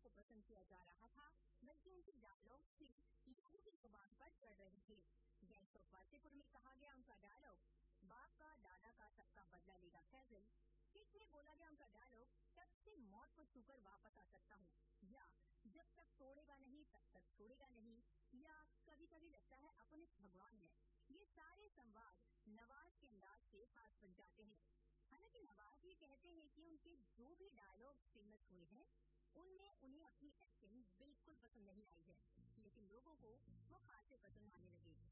को पसंद किया जा रहा था, बल्कि उनके डायलॉग से लोगों की जुबान पर चढ़ रहे थे। गैंग्स ऑफ वासेपुर में कहा गया उनका डायलॉग, बाप का दादा का सबका बदला लेगा फैजल। किक में बोला गया उनका डायलॉग, तब से मौत को छूकर वापस आ सकता हूँ, या जब तक तोड़ेगा नहीं तब तक छोड़ेगा नहीं, या कभी कभी लगता है अपने भगवान है। ये सारे संवाद नवाज के अंदाज से खास बन जाते हैं। हालांकि नवाज ये कहते हैं कि उनके जो भी डायलॉग फेमस हुए हैं उनमें उन्हें अपनी एक्टिंग बिल्कुल पसंद नहीं आई है, लेकिन लोगों को वो खासे पसंद आने लगे।